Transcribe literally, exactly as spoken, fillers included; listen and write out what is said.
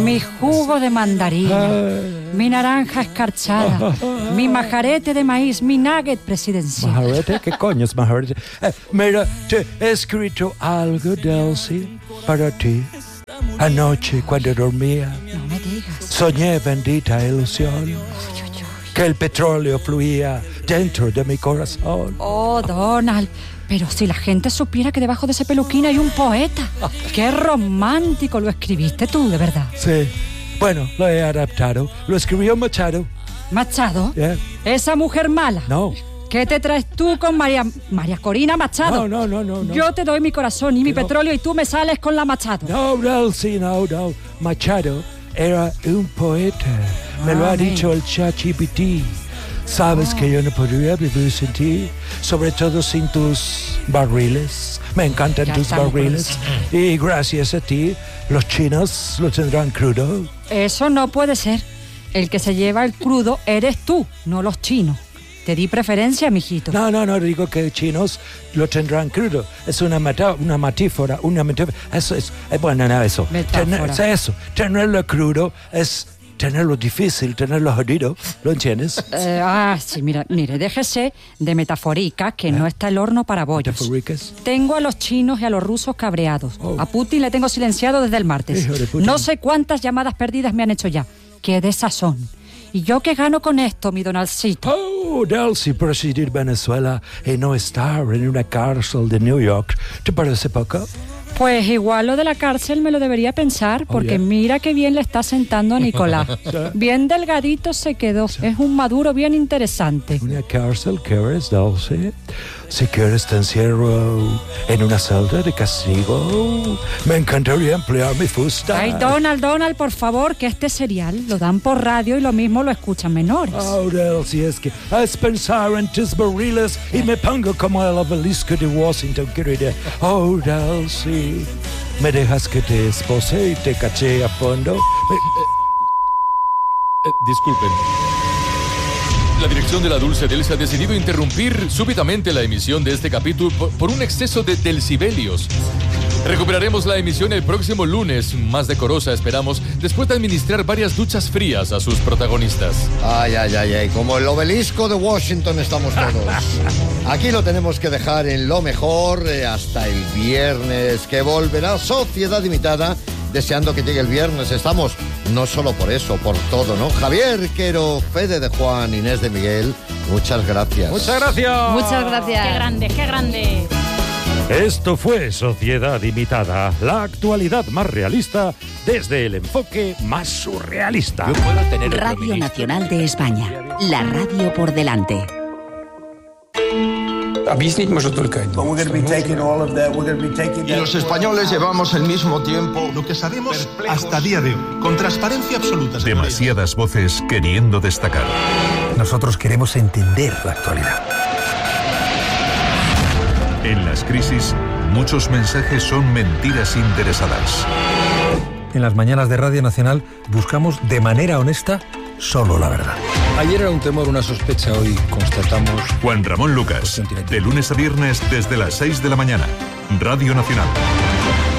mi jugo de mandarina, mi naranja escarchada, mi majarete de maíz, mi nugget presidencial. ¿Majarete? ¿Qué coño es majarete? Eh, mira, te he escrito algo, Delcy, para ti. Anoche, cuando dormía, No me digas. soñé, bendita ilusión, Ay, ay, ay. que el petróleo fluía dentro de mi corazón. Oh, Donald, pero si la gente supiera que debajo de ese peluquín hay un poeta. ¡Qué romántico! Lo escribiste tú, de verdad. Sí. Bueno, lo he adaptado. Lo escribió Machado. ¿Machado? Yeah. ¿Esa mujer mala? No. ¿Qué te traes tú con María, María Corina Machado? No, no, no, no, no. Yo te doy mi corazón y mi no. petróleo y tú me sales con la Machado. No, Delcy, no, no. Machado era un poeta. Me lo ha Amén. dicho el ChatGPT. Sabes que yo no podría vivir sin ti, sobre todo sin tus barriles. Me encantan Ya tus estamos barriles. Y gracias a ti, los chinos lo tendrán crudo. Eso no puede ser. El que se lleva el crudo eres tú, no los chinos. Te di preferencia, mijito. No, no, no digo que chinos lo tendrán crudo. Es una meta, una metáfora, una metáfora. Eso es, eh, bueno, no, eso. Metáfora. Tener, es eso. Tenerlo crudo es tenerlo difícil, tenerlo jodido. ¿Lo entiendes? Eh, ah, sí, mira, mire, déjese de metaforica, que no está el horno para bollos. Metafóricas. Tengo a los chinos y a los rusos cabreados. Oh. A Putin le tengo silenciado desde el martes. Hijo de Putin. No sé cuántas llamadas perdidas me han hecho ya. ¡Qué desazón! ¿Y yo qué gano con esto, mi Donaldcito? Oh, Delcy, presidir Venezuela y no estar en una cárcel de New York. ¿Te parece poco? Pues igual lo de la cárcel me lo debería pensar, porque yeah. mira qué bien le está sentando a Nicolás. Bien delgadito se quedó. Es un maduro bien interesante. ¿Una cárcel quieres, Delcy? Si quieres te encierro en una celda de castigo. Me encantaría emplear mi fusta. Ay, Donald, Donald, por favor, que este serial lo dan por radio y lo mismo lo escuchan menores. Oh, Delcy, es que has pensado en tus barriles y me pongo como el obelisco de Washington, querida. Oh, Delcy, ¿me dejas que te espose y te caché a fondo? Me- Eh, disculpen. La dirección de la Dulce Delce ha decidido interrumpir súbitamente la emisión de este capítulo por, por un exceso de delcibelios. Recuperaremos la emisión el próximo lunes, más decorosa esperamos, después de administrar varias duchas frías a sus protagonistas. Ay, ay, ay, ay, como el obelisco de Washington estamos todos. Aquí lo tenemos que dejar en lo mejor eh, hasta el viernes, que volverá Sociedad Limitada, deseando que llegue el viernes. Estamos no solo por eso, por todo, ¿no? Javier Quero, Fede de Juan, Inés de Miguel, muchas gracias. Muchas gracias. Muchas gracias. ¡Qué grande, qué grande! Esto fue Sociedad Limitada, la actualidad más realista desde el enfoque más surrealista. Yo puedo tener otro Radio ministro. Nacional de España. La radio por delante. Объяснить может только один. Y los españoles llevamos el mismo tiempo. Lo que sabemos hasta día de hoy, con transparencia absoluta. señorías. Demasiadas voces queriendo destacar. Nosotros queremos entender la actualidad. En las crisis, muchos mensajes son mentiras interesadas. En las mañanas de Radio Nacional buscamos de manera honesta solo la verdad. Ayer era un temor, una sospecha, hoy constatamos... Juan Ramón Lucas, de lunes a viernes desde las seis de la mañana. Radio Nacional.